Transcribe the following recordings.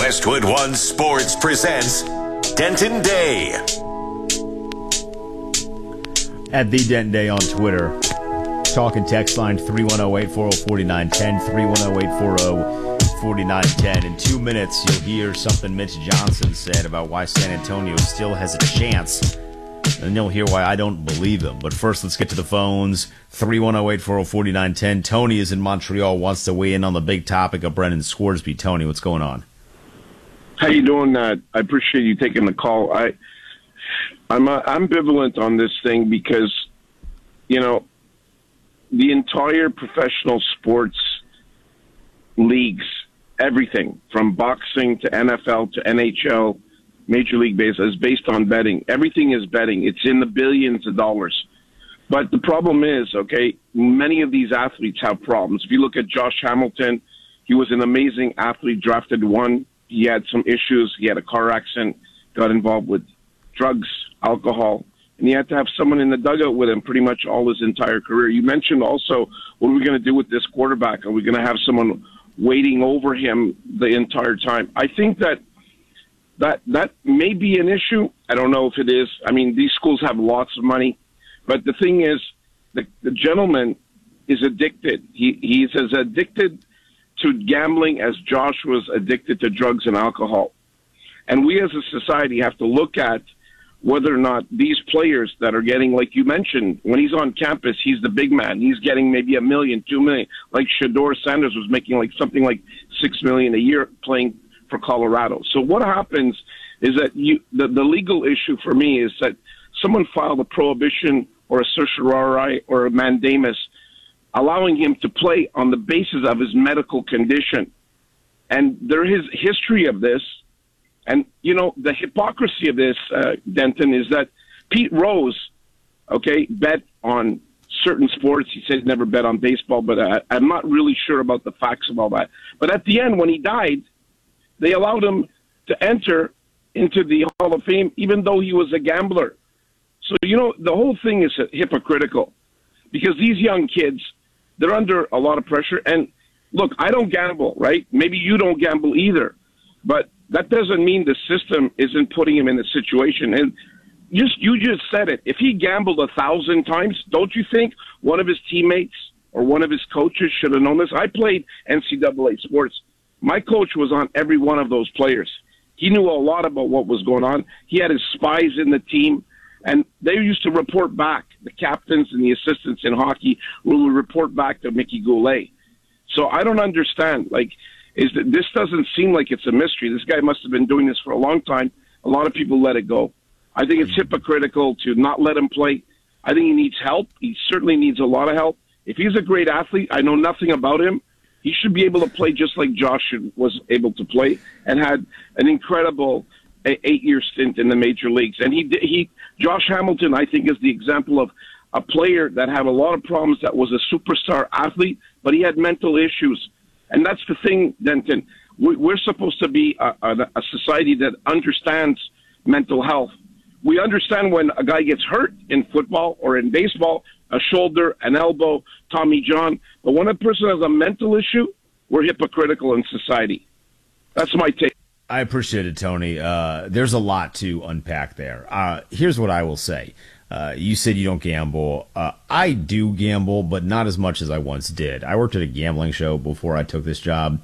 Westwood One Sports presents Denton Day. At the Denton Day on Twitter. Talk and text line 310-840-4910, 310-840-4910. In 2 minutes, you'll hear something Mitch Johnson said about why San Antonio still has a chance. And you'll hear why I don't believe him. But first, let's get to the phones. 310-840-4910. Tony is in Montreal, wants to weigh in on the big topic of Brendan Scoresby. Tony, what's going on? How you doing? I appreciate you taking the call. I'm ambivalent on this thing because, you know, the entire professional sports leagues, everything from boxing to NFL to NHL, Major League Baseball, is based on betting. Everything is betting. It's in the billions of dollars. But the problem is, okay, many of these athletes have problems. If you look at Josh Hamilton, he was an amazing athlete, drafted one. He had some issues. He had a car accident, got involved with drugs, alcohol, and he had to have someone in the dugout with him pretty much all his entire career. You mentioned also, what are we going to do with this quarterback? Are we going to have someone waiting over him the entire time? I think that may be an issue. I don't know if it is. I mean, these schools have lots of money. But the thing is, the gentleman is addicted. He's as addicted to gambling as Josh was addicted to drugs and alcohol. And we as a society have to look at whether or not these players that are getting, like you mentioned, when he's on campus, he's the big man. He's getting maybe $1 million, $2 million. Like Shedeur Sanders was making like something like $6 million a year playing for Colorado. So what happens is that the legal issue for me is that someone filed a prohibition or a certiorari or a mandamus allowing him to play on the basis of his medical condition. And there is history of this. And, you know, the hypocrisy of this, Denton, is that Pete Rose, okay, bet on certain sports. He said he never bet on baseball, but I'm not really sure about the facts of all that. But at the end, when he died, they allowed him to enter into the Hall of Fame, even though he was a gambler. So, you know, the whole thing is hypocritical because these young kids, they're under a lot of pressure. And look, I don't gamble, right? Maybe you don't gamble either. But that doesn't mean the system isn't putting him in a situation. And you just said it. If he gambled 1,000 times, don't you think one of his teammates or one of his coaches should have known this? I played NCAA sports. My coach was on every one of those players. He knew a lot about what was going on. He had his spies in the team, and they used to report back. The captains and the assistants in hockey will report back to Mickey Goulet. So I don't understand. This doesn't seem like it's a mystery. This guy must have been doing this for a long time. A lot of people let it go. I think it's hypocritical to not let him play. I think he needs help. He certainly needs a lot of help. If he's a great athlete, I know nothing about him. He should be able to play just like Josh was able to play and had an incredible 8-year stint in the major leagues. And Josh Hamilton, I think, is the example of a player that had a lot of problems, that was a superstar athlete, but he had mental issues. And that's the thing, Denton. We're supposed to be a society that understands mental health. We understand when a guy gets hurt in football or in baseball, a shoulder, an elbow, Tommy John. But when a person has a mental issue, we're hypocritical in society. That's my take. I appreciate it, Tony. There's a lot to unpack there. Here's what I will say. You said you don't gamble. I do gamble, but not as much as I once did. I worked at a gambling show before I took this job,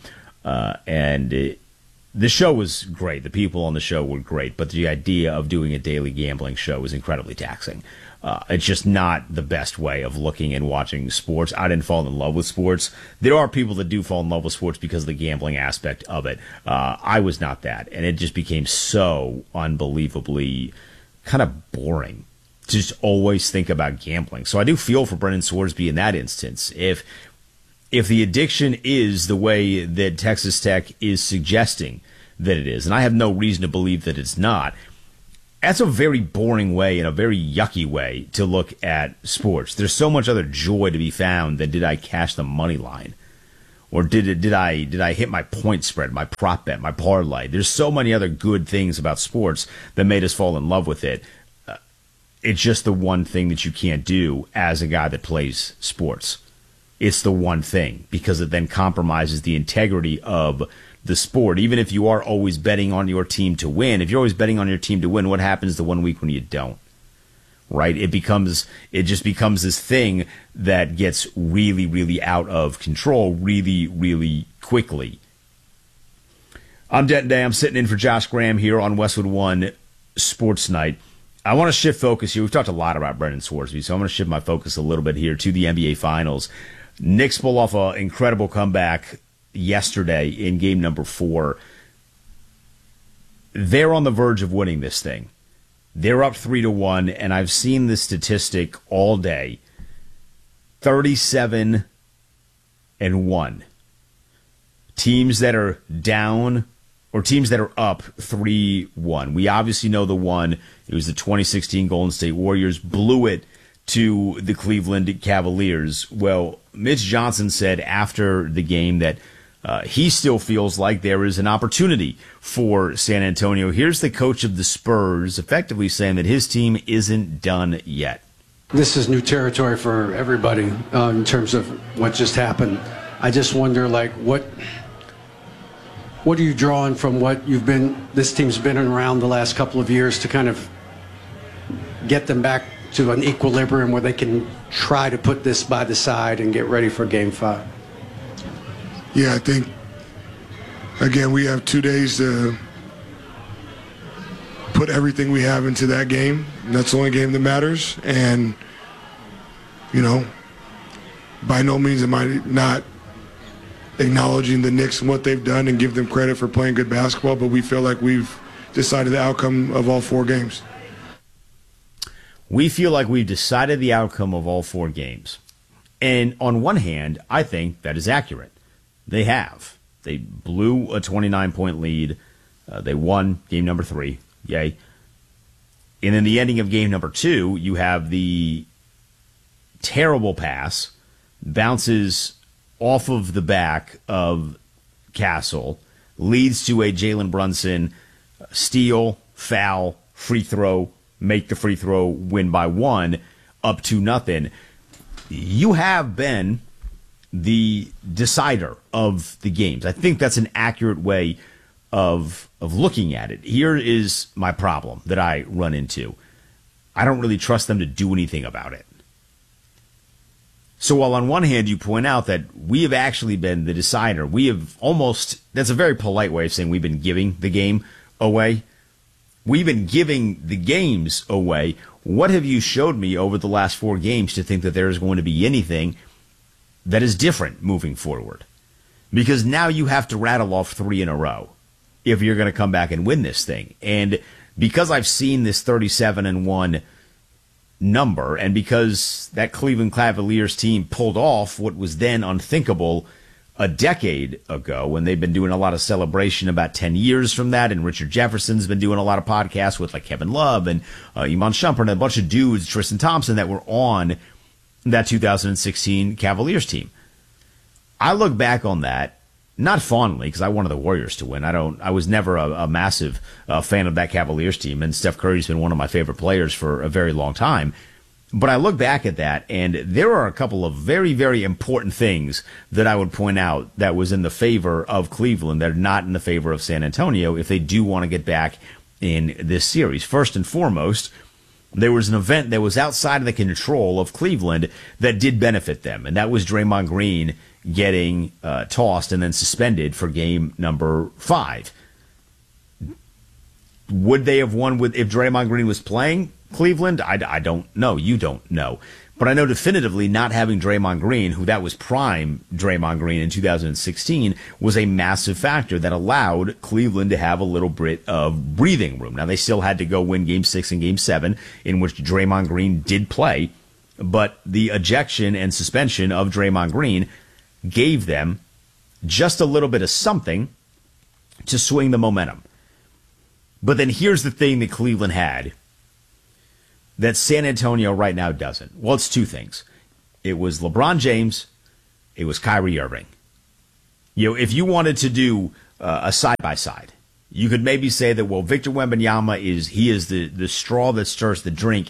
and the show was great. The people on the show were great, but the idea of doing a daily gambling show is incredibly taxing. It's just not the best way of looking and watching sports. I didn't fall in love with sports. There are people that do fall in love with sports because of the gambling aspect of it. I was not that, and it just became so unbelievably kind of boring to just always think about gambling. So I do feel for Brendan Scoresby in that instance. If the addiction is the way that Texas Tech is suggesting that it is, and I have no reason to believe that it's not, that's a very boring way and a very yucky way to look at sports. There's so much other joy to be found than did I cash the money line, or did I hit my point spread, my prop bet, my parlay. There's so many other good things about sports that made us fall in love with it. It's just the one thing that you can't do as a guy that plays sports. it's the one thing, because it then compromises the integrity of the sport. Even if you are always betting on your team to win, if you're always betting on your team to win, what happens the 1 week when you don't? Right? It just becomes this thing that gets really, really out of control really, really quickly. I'm Denton Day. I'm sitting in for Josh Graham here on Westwood One Sports Night. I want to shift focus here. We've talked a lot about Brendan Swarsby, so I'm going to shift my focus a little bit here to the NBA Finals. Knicks pull off an incredible comeback yesterday in game number 4. They're on the verge of winning this thing. They're up 3-1, and I've seen this statistic all day. 37-1. Teams that are down or teams that are up 3-1. We obviously know the one. It was the 2016 Golden State Warriors blew it to the Cleveland Cavaliers. Well, Mitch Johnson said after the game that he still feels like there is an opportunity for San Antonio. Here's the coach of the Spurs effectively saying that his team isn't done yet. This is new territory for everybody in terms of what just happened. I just wonder, what are you drawing from what this team's been around the last couple of years to kind of get them back to an equilibrium where they can try to put this by the side and get ready for Game 5? Yeah, I think, again, we have 2 days to put everything we have into that game. And that's the only game that matters. And, by no means am I not acknowledging the Knicks and what they've done and give them credit for playing good basketball, but we feel like we've decided the outcome of all 4 games. We feel like we've decided the outcome of all 4 games. And on one hand, I think that is accurate. They have. They blew a 29-point lead. They won game number 3. Yay. And in the ending of game number 2, you have the terrible pass, bounces off of the back of Castle, leads to a Jalen Brunson steal, foul, free throw, make the free throw, win by 1, up to nothing. You have been the decider of the games. I think that's an accurate way of looking at it. Here is my problem that I run into. I don't really trust them to do anything about it. So while on one hand you point out that we have actually been the decider, we have almost, that's a very polite way of saying we've been giving the game away. We've been giving the games away. What have you showed me over the last 4 games to think that there is going to be anything that is different moving forward? Because now you have to rattle off 3 in a row if you're going to come back and win this thing. And because I've seen this 37-1 number, and because that Cleveland Cavaliers team pulled off what was then unthinkable a decade ago, when they've been doing a lot of celebration about 10 years from that, and Richard Jefferson's been doing a lot of podcasts with like Kevin Love and Iman Shumpert and a bunch of dudes, Tristan Thompson, that were on that 2016 Cavaliers team. I look back on that not fondly, because I wanted the Warriors to win. I was never a massive fan of that Cavaliers team, and Steph Curry's been one of my favorite players for a very long time. But I look back at that, and there are a couple of very, very important things that I would point out that was in the favor of Cleveland that are not in the favor of San Antonio if they do want to get back in this series. First and foremost, there was an event that was outside of the control of Cleveland that did benefit them, and that was Draymond Green getting tossed and then suspended for game number 5. Would they have won if Draymond Green was playing Cleveland? I don't know. You don't know. But I know definitively not having Draymond Green, who that was prime Draymond Green in 2016, was a massive factor that allowed Cleveland to have a little bit of breathing room. Now, they still had to go win Game 6 and Game 7, in which Draymond Green did play, but the ejection and suspension of Draymond Green gave them just a little bit of something to swing the momentum. But then here's the thing that Cleveland had that San Antonio right now doesn't. Well, it's 2 things. It was LeBron James. It was Kyrie Irving. If you wanted to do a side-by-side, you could maybe say that, well, Victor Wembanyama is the straw that stirs the drink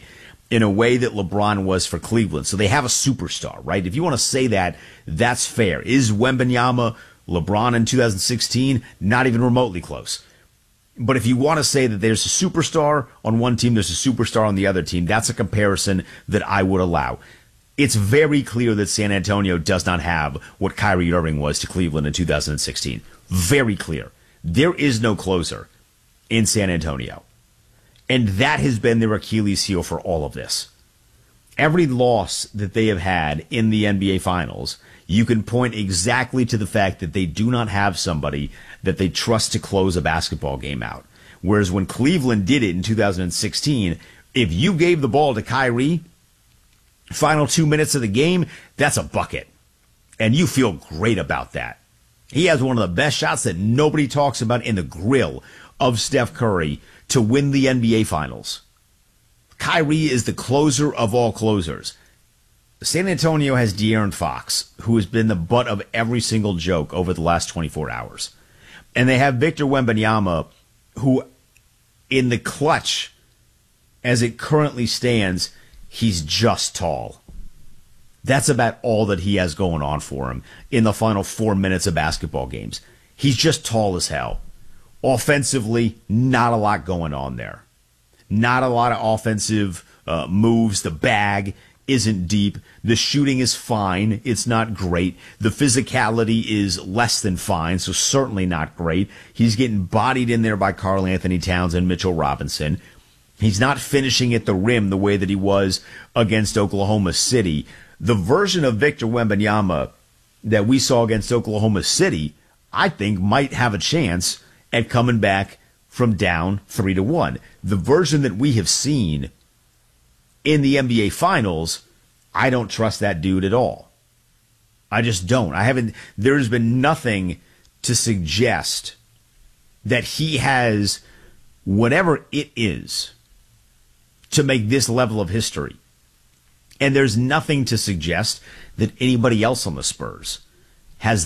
in a way that LeBron was for Cleveland. So they have a superstar, right? If you want to say that, that's fair. Is Wembanyama LeBron in 2016? Not even remotely close. But if you want to say that there's a superstar on one team, there's a superstar on the other team, that's a comparison that I would allow. It's very clear that San Antonio does not have what Kyrie Irving was to Cleveland in 2016. Very clear. There is no closer in San Antonio. And that has been their Achilles heel for all of this. Every loss that they have had in the NBA Finals, you can point exactly to the fact that they do not have somebody that they trust to close a basketball game out. Whereas when Cleveland did it in 2016, if you gave the ball to Kyrie, final 2 minutes of the game, that's a bucket. And you feel great about that. He has one of the best shots that nobody talks about in the grill of Steph Curry to win the NBA Finals. Kyrie is the closer of all closers. San Antonio has De'Aaron Fox, who has been the butt of every single joke over the last 24 hours. And they have Victor Wembanyama, who in the clutch, as it currently stands, he's just tall. That's about all that he has going on for him in the final 4 minutes of basketball games. He's just tall as hell. Offensively, not a lot going on there. Not a lot of offensive moves. The bag isn't deep. The shooting is fine. It's not great. The physicality is less than fine, so certainly not great. He's getting bodied in there by Karl Anthony Towns and Mitchell Robinson. He's not finishing at the rim the way that he was against Oklahoma City. The version of Victor Wembanyama that we saw against Oklahoma City, I think, might have a chance at coming back from down 3-1. The version that we have seen in the NBA Finals, I don't trust that dude at all. I just don't. There's been nothing to suggest that he has whatever it is to make this level of history. And there's nothing to suggest that anybody else on the Spurs has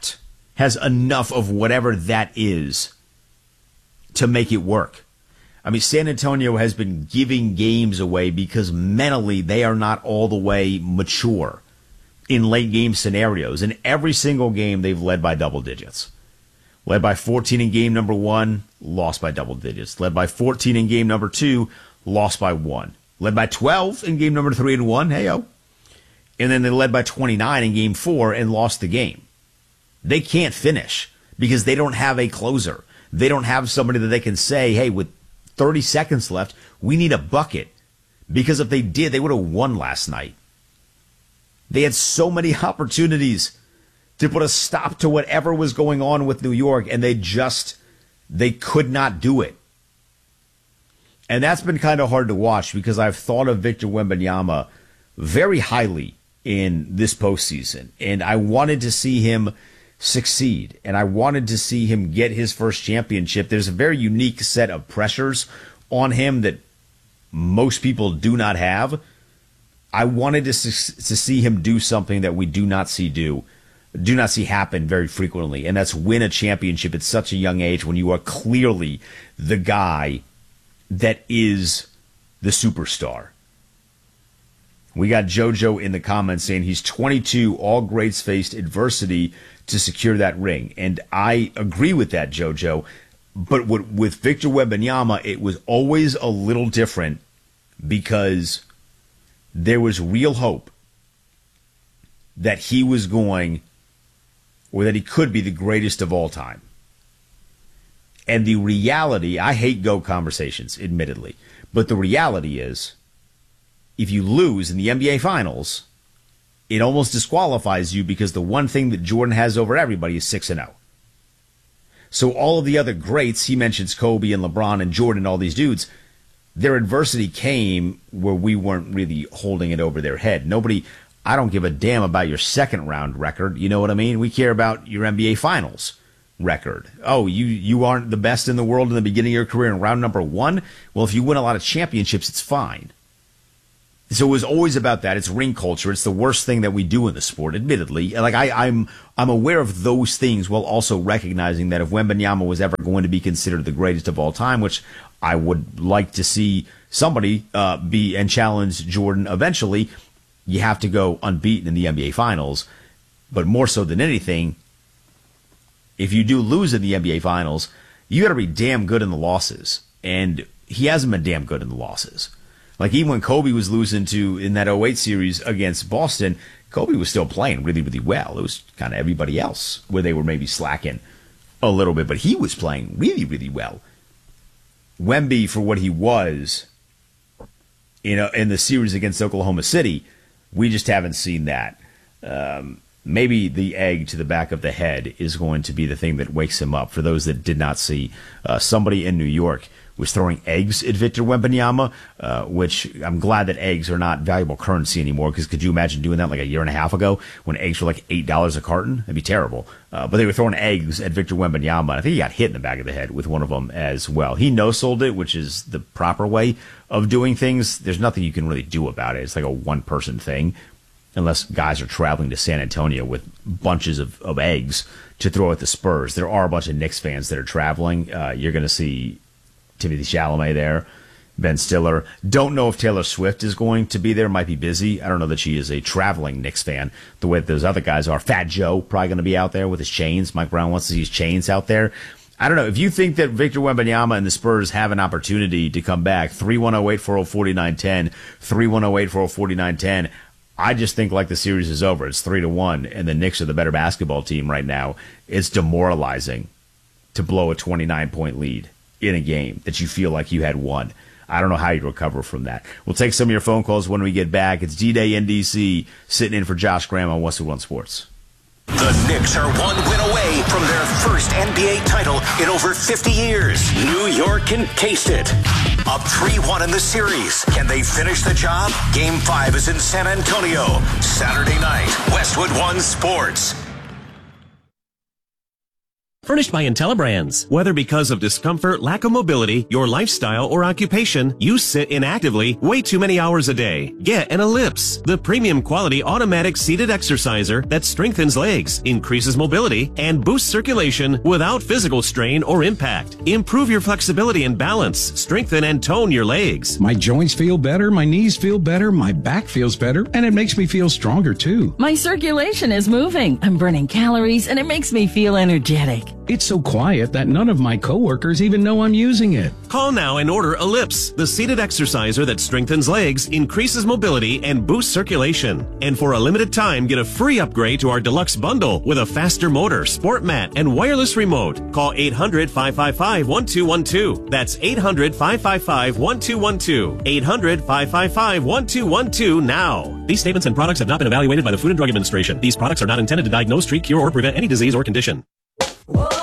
enough of whatever that is to make it work. I mean, San Antonio has been giving games away because mentally they are not all the way mature in late game scenarios. In every single game, they've led by double digits. Led by 14 in game number 1, lost by double digits. Led by 14 in game number 2, lost by 1. Led by 12 in game number 3 and 1, hey-o. And then they led by 29 in game 4 and lost the game. They can't finish because they don't have a closer. They don't have somebody that they can say, hey, with 30 seconds left, we need a bucket. Because if they did, they would have won last night. They had so many opportunities to put a stop to whatever was going on with New York, and they could not do it. And that's been kind of hard to watch because I've thought of Victor Wembanyama very highly in this postseason. And I wanted to see him succeed. And I wanted to see him get his first championship. There's a very unique set of pressures on him that most people do not have. I wanted to see him do something that we do not see happen very frequently. And that's win a championship at such a young age when you are clearly the guy that is the superstar. We got JoJo in the comments saying he's 22, all greats faced adversity to secure that ring. And I agree with that, JoJo. But with Victor Wembanyama, it was always a little different because there was real hope that he was going, or that he could be the greatest of all time. And the reality, I hate GOAT conversations, admittedly, but the reality is, if you lose in the NBA Finals, it almost disqualifies you because the one thing that Jordan has over everybody is 6-0. So all of the other greats, he mentions Kobe and LeBron and Jordan, all these dudes, their adversity came where we weren't really holding it over their head. I don't give a damn about your second round record. You know what I mean? We care about your NBA Finals record. Oh, you aren't the best in the world in the beginning of your career in round number 1? Well, if you win a lot of championships, it's fine. So it was always about that. It's ring culture. It's the worst thing that we do in the sport, admittedly. Like I'm aware of those things while also recognizing that if Wembanyama was ever going to be considered the greatest of all time, which I would like to see somebody be and challenge Jordan eventually, you have to go unbeaten in the NBA Finals. But more so than anything, if you do lose in the NBA Finals, you got to be damn good in the losses. And he hasn't been damn good in the losses. Like, even when Kobe was losing in that 08 series against Boston, Kobe was still playing really, really well. It was kind of everybody else where they were maybe slacking a little bit, but he was playing really, really well. Wemby, for what he was, in the series against Oklahoma City, we just haven't seen that. Maybe the egg to the back of the head is going to be the thing that wakes him up. For those that did not see, somebody in New York was throwing eggs at Victor Wembanyama, which I'm glad that eggs are not valuable currency anymore, because could you imagine doing that like a year and a half ago when eggs were like $8 a carton? That'd be terrible. But they were throwing eggs at Victor Wembanyama. I think he got hit in the back of the head with one of them as well. He no-sold it, which is the proper way of doing things. There's nothing you can really do about it. It's like a one-person thing, unless guys are traveling to San Antonio with bunches of eggs to throw at the Spurs. There are a bunch of Knicks fans that are traveling. You're going to see Timothée Chalamet there, Ben Stiller. Don't know if Taylor Swift is going to be there. Might be busy. I don't know that she is a traveling Knicks fan the way that those other guys are. Fat Joe probably going to be out there with his chains. Mike Brown wants to see his chains out there. I don't know. If you think that Victor Wembanyama and the Spurs have an opportunity to come back, 3-1-0-8-4-0-49-10, 3-1-0-8-4-0-49-10, I just think like the series is over. It's 3-1, and the Knicks are the better basketball team right now. It's demoralizing to blow a 29-point lead in a game that you feel like you had won. I don't know how you recover from that. We'll take some of your phone calls when we get back. It's D-Day in D.C. sitting in for Josh Graham on Westwood One Sports. The Knicks are one win away from their first NBA title in over 50 years. New York can taste it. Up 3-1 in the series. Can they finish the job? Game 5 is in San Antonio. Saturday night, Westwood One Sports. Furnished by IntelliBrands. Whether because of discomfort, lack of mobility, your lifestyle, or occupation, you sit inactively way too many hours a day. Get an Ellipse, the premium quality automatic seated exerciser that strengthens legs, increases mobility, and boosts circulation without physical strain or impact. Improve your flexibility and balance, strengthen and tone your legs. My joints feel better, my knees feel better, my back feels better, and it makes me feel stronger too. My circulation is moving. I'm burning calories, and it makes me feel energetic. It's so quiet that none of my coworkers even know I'm using it. Call now and order Ellipse, the seated exerciser that strengthens legs, increases mobility, and boosts circulation. And for a limited time, get a free upgrade to our deluxe bundle with a faster motor, sport mat, and wireless remote. Call 800-555-1212. That's 800-555-1212. 800-555-1212 now. These statements and products have not been evaluated by the Food and Drug Administration. These products are not intended to diagnose, treat, cure, or prevent any disease or condition.